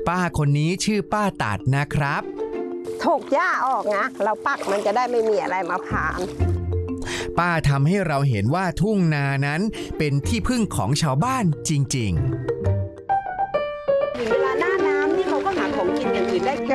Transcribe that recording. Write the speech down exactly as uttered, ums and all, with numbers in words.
ป้าคนนี้ชื่อป้าตัดนะครับถกหญ้าออกนะเราปักมันจะได้ไม่มีอะไรมาผ่านป้าทำให้เราเห็นว่าทุ่งนานั้นเป็นที่พึ่งของชาวบ้านจริงๆเวลาหน้าน้ำนี่เขาก็หาของกินอย่างอื่นได้